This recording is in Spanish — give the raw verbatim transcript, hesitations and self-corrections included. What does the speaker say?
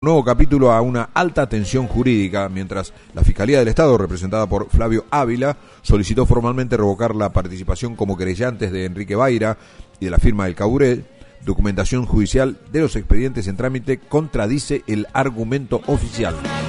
nuevo capítulo a una alta tensión jurídica, mientras la Fiscalía del Estado, representada por Flavio Ávila, solicitó formalmente revocar la participación como querellantes de Enrique Baira y de la firma del Caburé. Documentación judicial de los expedientes en trámite contradice el argumento oficial.